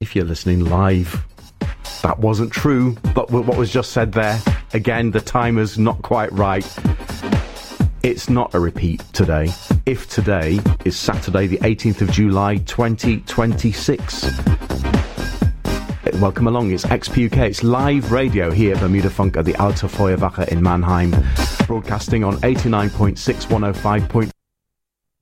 If you're listening live, that wasn't true, but what was just said there, again, the timer's not quite right. It's not a repeat today. If today is Saturday, the 18th of July, 2026. Welcome along, it's XPUK, it's live radio here at Bermuda Funk at the Alte Feuerwache in Mannheim, broadcasting on 89.6, 105.